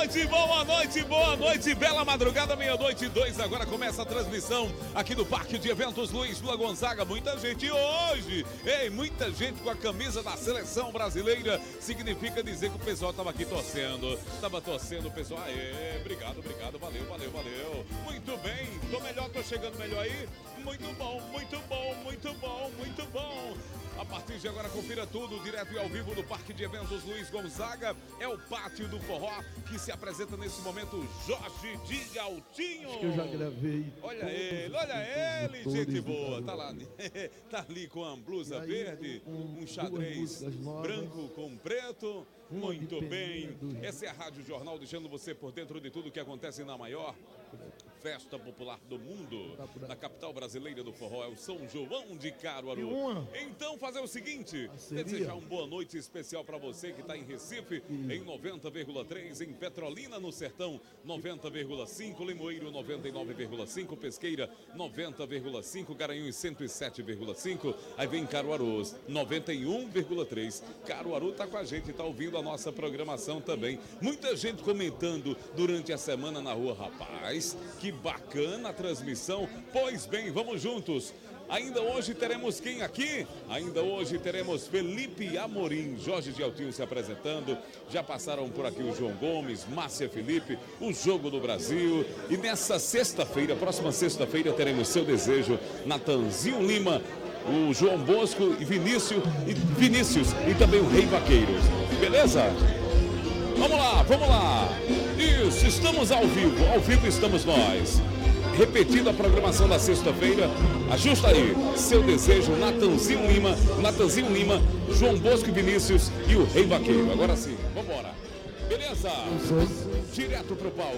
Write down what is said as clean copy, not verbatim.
boa noite, bela madrugada, meia-noite e 2. Agora começa a transmissão aqui do Parque de Eventos Luiz Lula Gonzaga. Muita gente hoje, muita gente com a camisa da seleção brasileira. Significa dizer que o pessoal estava aqui torcendo. Estava torcendo, o pessoal. Obrigado, valeu. Muito bem, tô melhor, tô chegando melhor aí. Muito bom. A partir de agora, confira tudo direto e ao vivo do Parque de Eventos Luiz Gonzaga. É o Pátio do Forró que se apresenta nesse momento, Jorge de Altinho. Acho que eu já gravei. Olha ele, gente boa. Tá lá, tá ali com a blusa verde, um xadrez branco com preto. Muito bem. Essa é a Rádio Jornal, deixando você por dentro de tudo que acontece na maior festa popular do mundo, na capital brasileira do forró, é o São João de Caruaru. Então fazer o seguinte, desejar uma boa noite especial para você que está em Recife, em 90,3, em Petrolina no Sertão 90,5, Limoeiro 99,5, Pesqueira 90,5, Garanhuns 107,5, aí vem Caruaru 91,3. Caruaru tá com a gente, tá ouvindo a nossa programação também. Muita gente comentando durante a semana na rua, rapaz, que bacana a transmissão. Pois bem, vamos juntos. Ainda hoje teremos quem aqui? Ainda hoje teremos Felipe Amorim, Jorge de Altinho se apresentando. Já passaram por aqui o João Gomes, Márcia Felipe, o Jogo do Brasil. E nessa sexta-feira, próxima sexta-feira, teremos Seu Desejo, Natanzinho Lima, o João Bosco e Vinícius e também o Rei Vaqueiros. Beleza? Vamos lá. Isso, estamos ao vivo estamos nós. Repetindo a programação da sexta-feira, ajusta aí, Seu Desejo, Natanzinho Lima, João Bosco e Vinícius e o Rei Vaqueiro. Agora sim, vambora. Beleza? Direto pro palco.